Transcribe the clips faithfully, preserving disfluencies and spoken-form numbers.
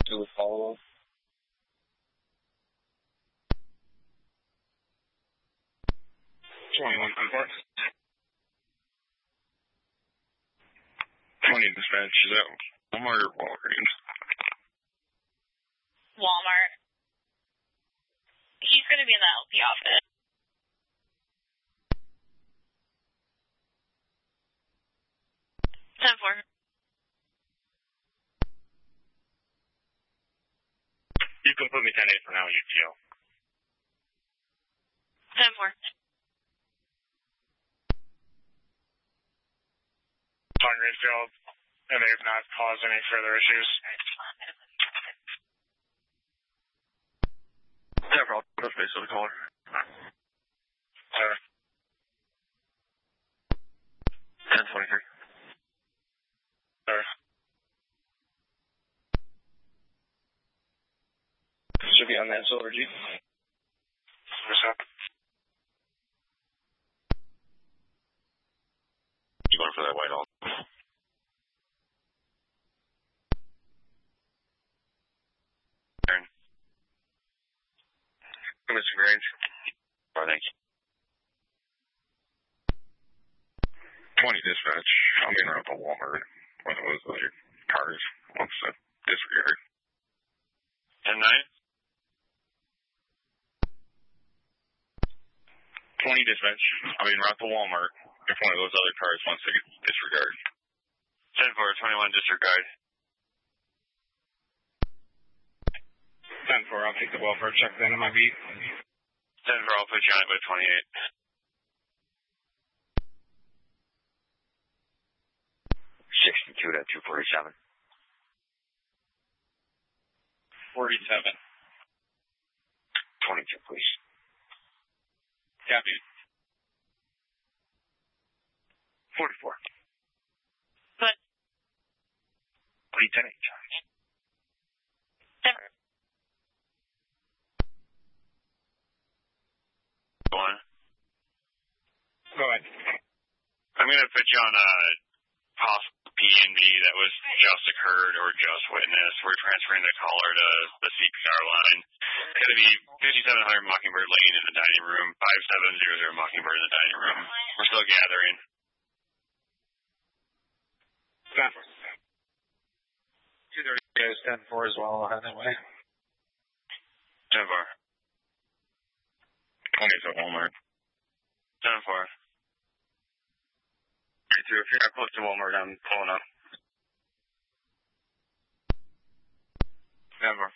Do a follow-up. twenty-one, report. twenty dispatch, is that Walmart or Walgreens? Walmart. He's going to be in the L P office. ten four. You can put me ten eight for now, U T O. ten four. On Greenfield, and they have not caused any further issues. Yeah, bro. Touch base with the caller. Uh, ten twenty-three. Sir. Should be on that silver Jeep. What's up? You going for that white all? Turn. Mister Grange. Oh, thank you. twenty dispatch. I'm getting around the Walmart. One of those other cars wants to disregard. ten nine. twenty dispatch. I'm getting around the Walmart. If one of those other cars wants to disregard. ten four, twenty-one disregard. ten four, I'll take the welfare check then on my beat. ten four, I'll put you on it by twenty-eight. sixty-two to two forty-seven. forty-seven. twenty-two, please. Copy. forty-four. But. What are you ten eight, Charlie? Never. Go on. Go ahead. I'm going to put you on a possible P N D that was just occurred or just witnessed. We're transferring the caller to the C P R line. It's going to be fifty-seven hundred Mockingbird Lane in the dining room, five seven zero zero Mockingbird in the dining room. We're still gathering. ten four. two thirty is ten four as well, anyway. ten four. twenty is at Walmart. ten four. Okay, two, if you're not close to Walmart, I'm pulling up. ten four.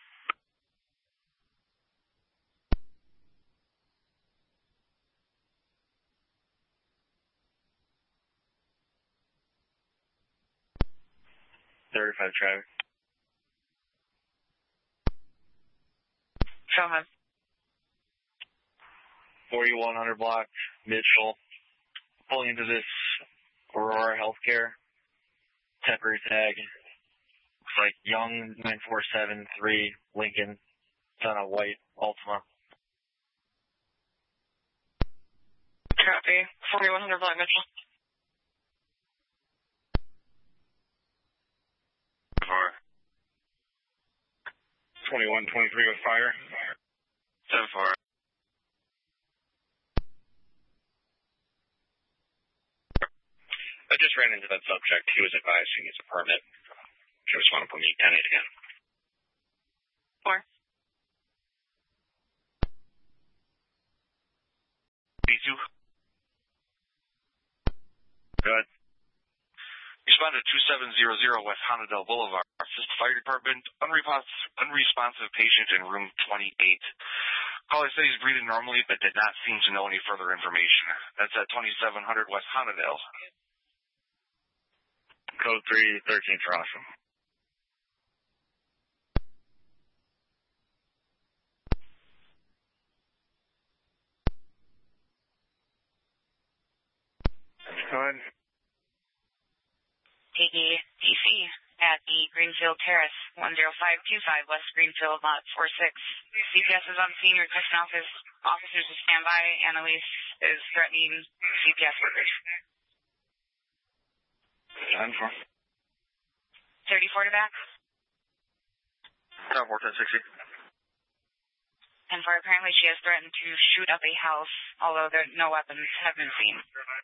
thirty-five traffic. Show him. forty-one hundred block, Mitchell. Pulling into this Aurora Healthcare. Temporary tag. Looks like Young nine four seven three Lincoln. It's on a white Altima. Copy. forty-one hundred block, Mitchell. four. twenty-one twenty-three with fire. ten four. I just ran into that subject. He was advising his permit. She just want to put me ten eight again. Four. B two. Good. Respond to two seven zero zero West Honadel Boulevard. Assist Fire Department. Unresponsive, unresponsive patient in room twenty-eight. Caller said he's breathing normally, but did not seem to know any further information. That's at twenty-seven hundred West Honadel. Code three thirteen for Awesome. Go ahead. P D D C at the Greenfield Terrace, one zero five two five West Greenfield, lot four six. C P S is on scene. Requesting office. Officers to stand by. Annalise is threatening C P S workers. ten four. thirty-four to back. ten four, ten sixty. ten four, apparently she has threatened to shoot up a house, although there no weapons have been seen.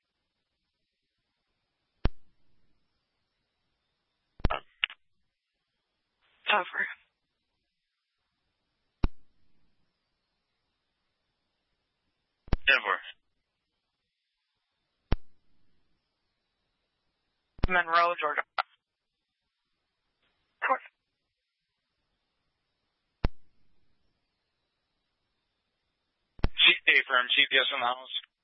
Over. ten four. Monroe, Georgia. Court. G- A firm G P S in the house.